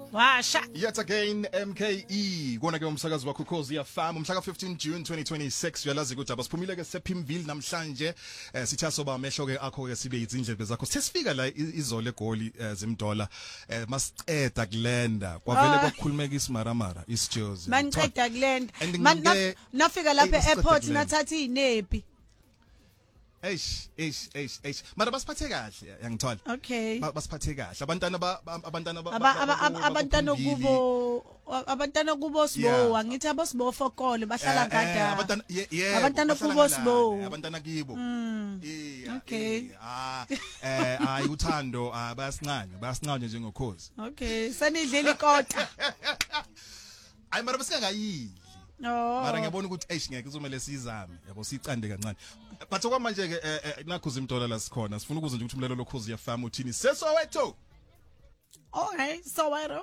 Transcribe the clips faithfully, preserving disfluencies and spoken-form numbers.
Washa. Yet again M K E kona ke umsakazi wakho Khosi F M umhla ka fifteen June twenty twenty-six uyalazi ukuthi abasiphumile ke sePimville namhlanje eh, sitha soba amehlo ke akho ke sibe izindlebe zakho sesifika la izole egoli eh, zimdola eh, masiceda kulenda kwavele Ah. kwakhulumeka isimaramara isijozi Maniceda kulenda. And Man- nge- naf- Nafika lapha Eh, masiceda e-airport kulenda. nathatha inepi. eish eish eish eish mara basiphathe kahle yangithola Okay. Ba- basiphathe kahle abantwana ba ba- abantwana ba- Aba ba- aba- ba- aba- abantwana bakuPimville. kubo abantwana kubo Sibo Yeah. angithi abo Sibo fokole bahlala Eh, eh, gada. abantwana ye- yebo, Abantwana bahlala kubo ngalana, Sibo. abantwana kibo Yeah, Okay. eh, ah eh ayi uthando ah bayasincane bayasincane njengokhozi Okay, sanidlela ikota. ayi mara besingayidli Oh. mara ngiyabona ukuthi eish ngeke kuzomela sizame yabo sicande kancane but okwamanje ke eh, eh, nakhuza imdola la sikhona sifuna ukuze nje ukuthi umlelo lokhozi yafama uthini sesowetho Okay, so wero.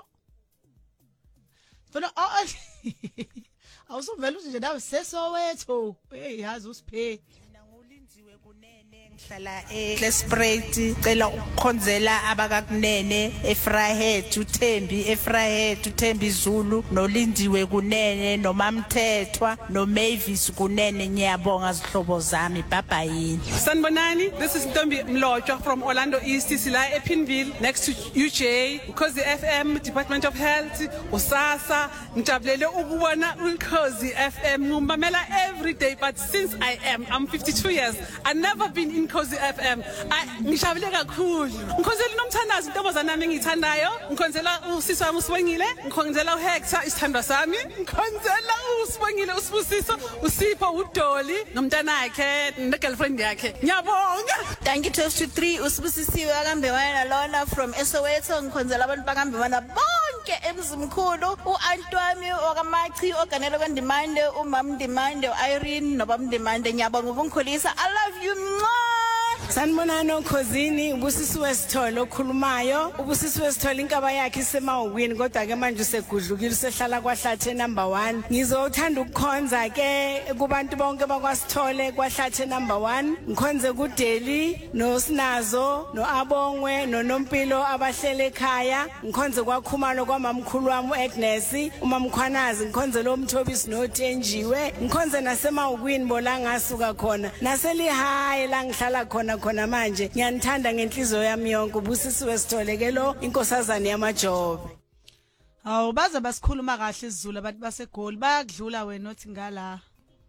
Funa oh. Awusuvela nje nawe sesowetho. Hey, yazi usiphe. Ulinziwe kunene ngihlala eClespruit cela ukukhonzela abakakunene eFrahead uThembi eFrahead uThembi Zulu nolindiwe kunene noMamthethwa noMavis kunene ngiyabonga zihlobo zami babayini. Sanibonani, this is Ntombi Mlotshwa from Orlando East, sila ePimville next to U J, Ukhozi F M, Department of Health, uSasa, ngijabulele ukubona uKhozi F M ngumamela every day, but since I am I'm fifty-two years, I've never been in Ukhozi F M. I ngijabule kakhulu. Ngikhonzela uNomthandazo intombazana nami engithandayo, ngikhonzela usisi wami uSibongile, ngikhonzela uHector isithandwa sami, ngikhonzela uSibongile uSibusiso, uSipho uDoli nomntanakhe negirlfriend yakhe. Ngiyabonga. Thank you twelve to three usibusisiwe akambe wena lona from Soweto ngikhonzela abantu bakambe wena bonke emzimkhulu uAntwami okamachi oganelo kwandimande umam Ndimande uIrene nobam Ndimande ngiyabonga ubungikhulisa I love you mwa. Sanibonani okhosini ubusisi wesithole okhulumayo ubusisi wesithole inkaba yakhe isemawini kodwa ke manje usegudlukile usehlala kwaHlathe number one ngizothanda ukukhonza ke kubantu bonke bakwasithole kwaHlathe number one ngikhonze kuDeli noSinazo noAbongwe noNompilo abahlele ekhaya ngikhonze kwaKhumalo kwamamkhulu wami uAgnes umamkhwanazi ngikhonze lo Mthobisi noThenjiwe ngikhonze nasemawini bolangasuka khona naselihaye la ngihlala khona khona manje ngiyanithanda ngenhliziyo yami yonke ubusisi wesithole ke lo inkosazana yamajobe. Awu baza basikhuluma kahle isiZulu abantu basegoli bayakudlula wena othi ngala.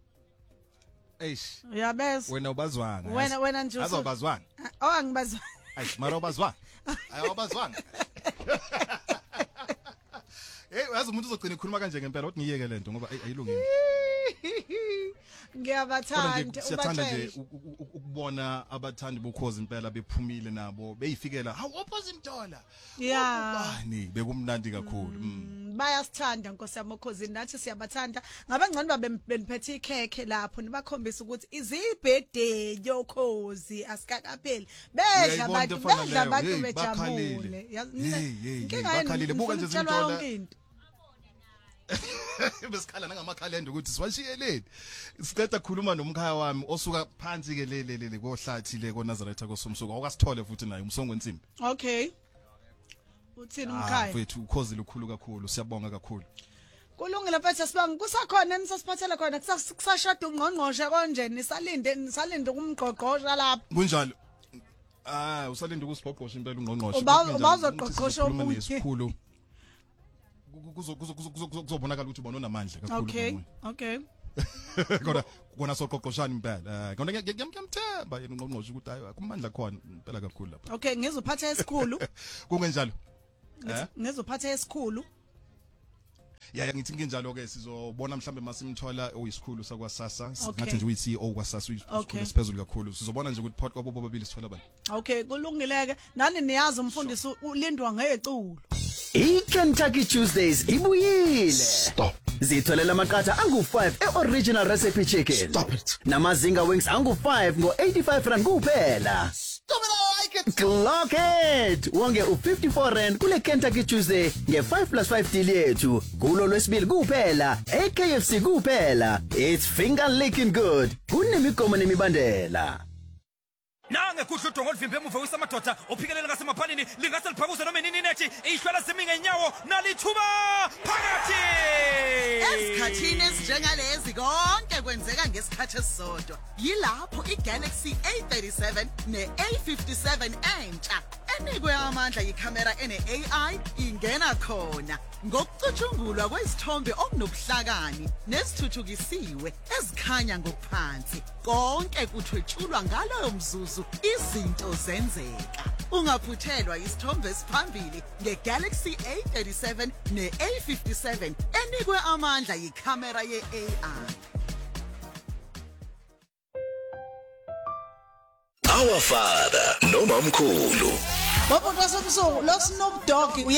eish Uyabeza. wena ubazwana Wena wena nje usu- azobazwana Oh angibazwa. eish mara ubazwana ayobazwana hey yazi umuntu uzogcina ikhuluma kanje ngempela uthi ngiyeke lento ngoba ay- ayilungile Ngiyabathanda kodwa nje siyathanda nje ubatshele. u- u- u- ukubona abathandi bokhozi impela bephumile nabo beyifikela hawu ophosi imdola Yeah. bani bekumnandi kakhulu mm. Bayasithanda Nkosi yami okhosini nathi siyabathanda ngabangcane babe beniphethe ikhekhe lapho nibakhombisa ukuthi izibhede yokhozi asikakapheli bedla Uyayibona abantu into efana bedla leyo. abantu Hey, bejabule bakhalile. Hey, hey, hey, bakhalile. Buka nje zimthola Zimthola. yonke into. besikhala nangamakhalenda ukuthi siwashiyeleni siceda khuluma nomkhaya wami osuka phansi ke le le le kohlathi le koNazaretha kosomsuka okasithole futhi naye umsongo wensimbi Okay. Uthini ah umkhaya? mfethu ukhozi lukhulu kakhulu siyabonga kakhulu Kulungile mfethu sibanga kusakhona enisasiphathela khona kusashada ungqongqoshe konjeni salinde salinde kumgqogqosha lapha. kunjalo ah usalinde ukusibhoqosha impela ungqongqoshe Uba- ubawuzoqoqosha omunye. esikhulu kuzobonakala ukuthi ubona onamandla kakhulu Okay. ngomunye. Okay. Kodwa kona soqoqoshana impela eh kodwa ngiyamthemba yena ungqongqoshe ukuthi hayi kumandla khona impela kakhulu lapha Okay ngizophatha esikhulu. kungenjalo eh Ngizophatha esikhulu. Yeah ngithi nginjalo ke sizobona mhlambe masimthola oyisikhulu sakwasasa Okay. ngathi nje uyi C E O kwasasa Okay. uyisikhulu siphezulu kakhulu sizobona nje ukuthi phakathi kwabo bobabili sithola bani Okay kulungileke nani niyazi umfundisi ulindwa ngeculo. iKentucky Tuesdays ibuyile. Stop. Zitholela amaqatha angu five e-original recipe chicken. Stop it. Namazinga wings angu five ngo eighty-five rand kuphela. Stop it I like it Clock it. Wonge u fifty-four rand kule Kentucky Tuesday nge five plus five deal yethu. Kulo lwesibili kuphela, e-K F C kuphela. It's finger licking good. Kunemigomo nemibandela. Nange kudla udongo olivimbe emuva usamadoda ophikelele ngasemaphalini lingase liphakuze noma inini nethi ihlwela simi ngenyawo nalithuba phakathi. Esikhathini esinjengalezi konke kwenzeka ngesikhathi esisodwa. Yilapho iGalaxy A thirty-seven ne-A fifty-seven entsha enikwe amandla yikhamera ene-A I ingena khona. Ngokucutshungulwa kwezithombe okunobuhlakani nesithuthukisiwe ezikhanya ngokuphansi. Konke kuthwetshulwa ngaloyo mzuzu izinto zenzeka. Ungaphuthelwa isithombe esiphambili ngeGalaxy A thirty-seven ne-A fifty-seven enikwe amandla yikhamera ye-A I. Our father, no mamkhulu. Baba, wasomso, lo Snoop Dogg